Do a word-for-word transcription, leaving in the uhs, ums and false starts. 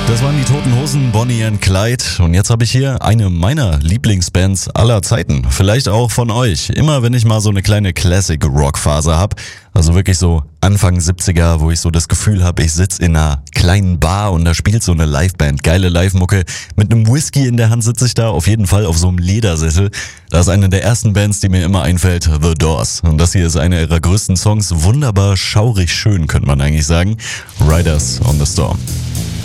Das waren die Toten Hosen, Bonnie and Clyde. Und jetzt habe ich hier eine meiner Lieblingsbands aller Zeiten. Vielleicht auch von euch. Immer wenn ich mal so eine kleine Classic-Rock-Phase habe, also wirklich so Anfang siebziger, wo ich so das Gefühl habe, ich sitze in einer kleinen Bar und da spielt so eine Liveband, geile Live-Mucke. Mit einem Whisky in der Hand sitze ich da, auf jeden Fall auf so einem Ledersessel. Das ist eine der ersten Bands, die mir immer einfällt, The Doors. Und das hier ist einer ihrer größten Songs, wunderbar schaurig schön, könnte man eigentlich sagen. Riders on the Storm.